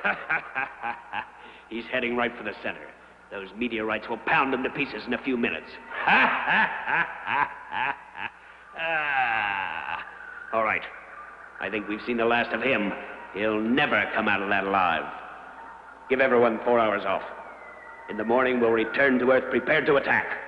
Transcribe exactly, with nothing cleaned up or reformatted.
He's heading right for the center. Those meteorites will pound him to pieces in a few minutes. ah. All right. I think we've seen the last of him. He'll never come out of that alive. Give everyone four hours off. In the morning, we'll return to Earth prepared to attack.